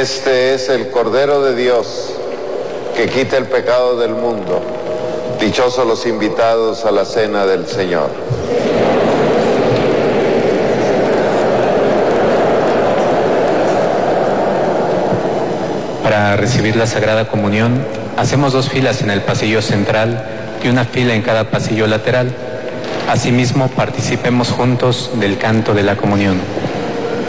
Este es el Cordero de Dios, que quita el pecado del mundo. Dichosos los invitados a la cena del Señor. Para recibir la Sagrada Comunión, hacemos 2 filas en el pasillo central y una fila en cada pasillo lateral. Asimismo, participemos juntos del canto de la comunión.